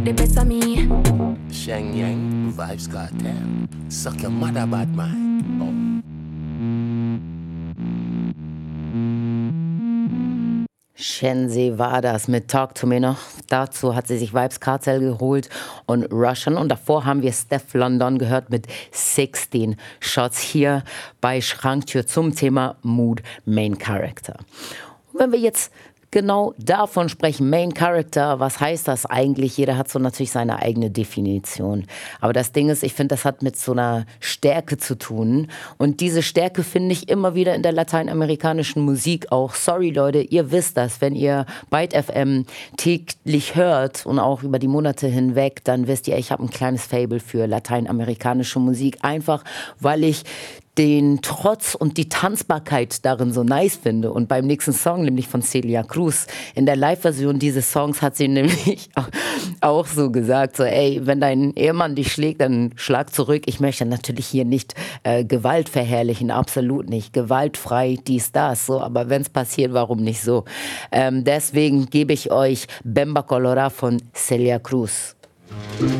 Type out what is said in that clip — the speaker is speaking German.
the best of me. Sheng Yang, Vibes Cartel. Suck your mother, bad mind. Oh. Shenzi war das mit Talk to Me noch. Dazu hat sie sich Vibes Cartel geholt und Russian. Und davor haben wir Steph London gehört mit 16 Shots hier bei Schranktür zum Thema Mood Main Character. Und wenn wir jetzt genau davon sprechen, Main Character, was heißt das eigentlich? Jeder hat so natürlich seine eigene Definition. Aber das Ding ist, ich finde, das hat mit so einer Stärke zu tun. Und diese Stärke finde ich immer wieder in der lateinamerikanischen Musik auch. Sorry Leute, ihr wisst das, wenn ihr Byte FM täglich hört und auch über die Monate hinweg, dann wisst ihr, ich habe ein kleines Faible für lateinamerikanische Musik. Einfach, weil ich den Trotz und die Tanzbarkeit darin so nice finde. Und beim nächsten Song, nämlich von Celia Cruz, in der Live-Version dieses Songs hat sie nämlich auch so gesagt, so ey, wenn dein Ehemann dich schlägt, dann schlag zurück. Ich möchte natürlich hier nicht Gewalt verherrlichen, absolut nicht. Gewaltfrei, dies, das, so. Aber wenn es passiert, warum nicht so? Deswegen gebe ich euch Bemba Colora von Celia Cruz.